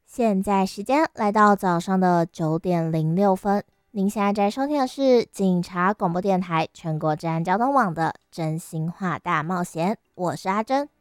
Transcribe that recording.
现在时间来到早上的9:06，您现在在收听的是警察广播电台全国治安交通网的真心话大冒险，我是阿珍。